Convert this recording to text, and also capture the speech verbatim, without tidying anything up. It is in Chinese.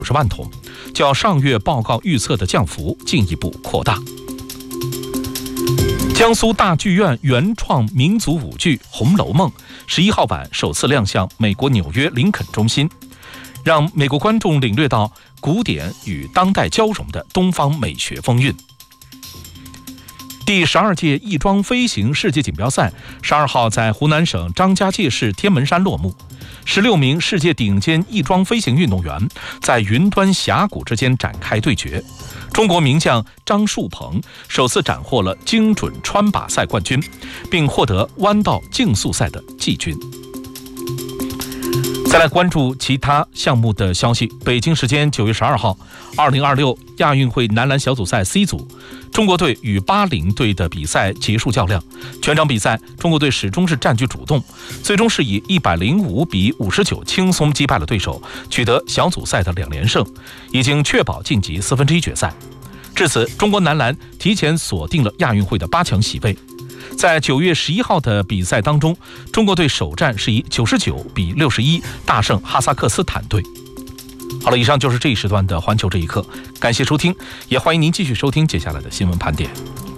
五十万桶，较上月报告预测的降幅进一步扩大。江苏大剧院原创民族舞剧《红楼梦》十一号版首次亮相美国纽约林肯中心，让美国观众领略到古典与当代交融的东方美学风韵。第十二届翼装飞行世界锦标赛十二号在湖南省张家界市天门山落幕，十六名世界顶尖翼装飞行运动员在云端峡谷之间展开对决。中国名将张树鹏首次斩获了精准穿靶赛冠军，并获得弯道竞速赛的季军。再来关注其他项目的消息。北京时间九月十二号，二零二六亚运会男篮小组赛 C 组，中国队与巴林队的比赛结束较量。全场比赛，中国队始终是占据主动，最终是以一百零五比五十九轻松击败了对手，取得小组赛的两连胜，已经确保晋级四分之一决赛。至此，中国男篮提前锁定了亚运会的八强席位。在九月十一号的比赛当中，中国队首战是以九十九比六十一大胜哈萨克斯坦队。好了，以上就是这一时段的环球这一刻，感谢收听，也欢迎您继续收听接下来的新闻盘点。